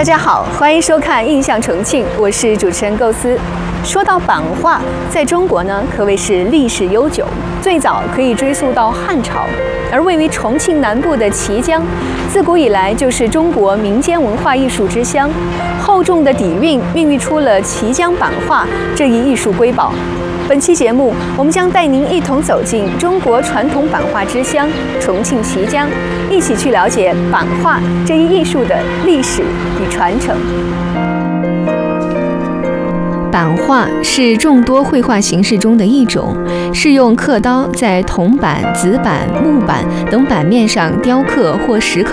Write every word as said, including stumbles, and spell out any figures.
大家好，欢迎收看《印象重庆》，我是主持人构思。说到版画，在中国呢可谓是历史悠久，最早可以追溯到汉朝。而位于重庆南部的綦江，自古以来就是中国民间文化艺术之乡。厚重的底蕴孕育出了綦江版画这一艺术瑰宝。本期节目，我们将带您一同走进中国传统版画之乡重庆綦江，一起去了解版画这一艺术的历史与传承。版画是众多绘画形式中的一种，是用刻刀在铜板、紫板、木板等板面上雕刻或石刻